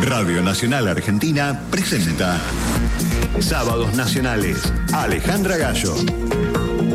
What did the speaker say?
Radio Nacional Argentina presenta Sábados Nacionales. Alejandra Gallo.